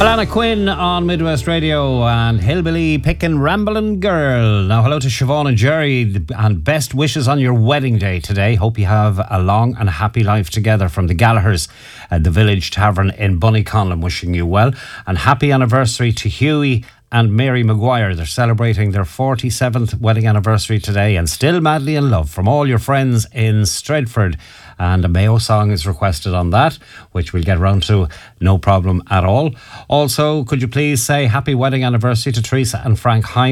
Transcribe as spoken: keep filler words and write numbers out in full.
Alana Quinn on Midwest Radio and Hillbilly Pickin' Ramblin' Girl. Now, hello to Siobhan and Jerry, and best wishes on your wedding day today. Hope you have a long and happy life together from the Gallaghers at the Village Tavern in Bunnyconlon. Wishing you well. And happy anniversary to Hughie and Mary Maguire. They're celebrating their forty-seventh wedding anniversary today and still madly in love from all your friends in Stredford. And a Mayo song is requested on that, which we'll get round to, no problem at all. Also, could you please say happy wedding anniversary to Teresa and Frank Hine?